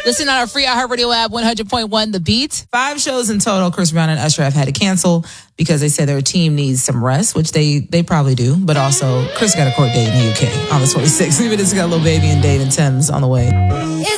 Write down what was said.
Listen on our free iHeartRadio app, 100.1 The Beat. 5 shows in total Chris Brown and Usher have had to cancel because they said their team needs some rest, which they probably do. But also, Chris got a court date in the UK on the 26th. Even it's got Lil Baby and Dave and Tim's on the way.